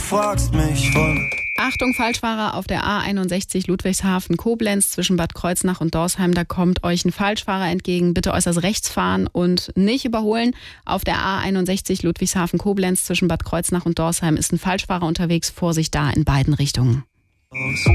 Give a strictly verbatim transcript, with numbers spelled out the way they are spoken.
fragst mich von... Achtung, Falschfahrer auf der A einundsechzig Ludwigshafen-Koblenz zwischen Bad Kreuznach und Dorsheim. Da kommt euch ein Falschfahrer entgegen. Bitte äußerst rechts fahren und nicht überholen. Auf der A einundsechzig Ludwigshafen-Koblenz zwischen Bad Kreuznach und Dorsheim ist ein Falschfahrer unterwegs. Vorsicht da in beiden Richtungen.